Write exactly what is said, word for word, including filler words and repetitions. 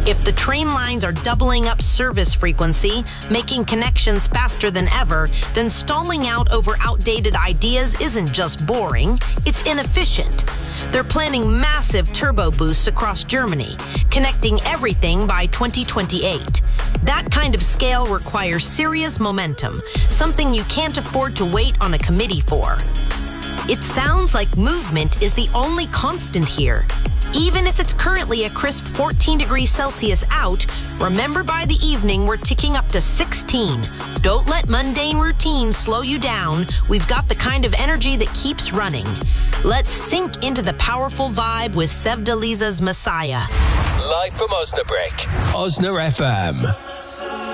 If the train lines are doubling up service frequency, making connections faster than ever, then stalling out over outdated ideas isn't just boring, it's inefficient. They're planning massive turbo boosts across Germany, connecting everything by twenty twenty-eight. That kind of scale requires serious momentum, something you can't afford to wait on a committee for. It sounds like movement is the only constant here. Even if it's currently a crisp fourteen degrees Celsius out, remember by the evening we're ticking up to sixteen. Don't let mundane routine slow you down. We've got the kind of energy that keeps running. Let's sink into the powerful vibe with Sevdaliza's Messiah. Live from Osnabrück, Osna F M.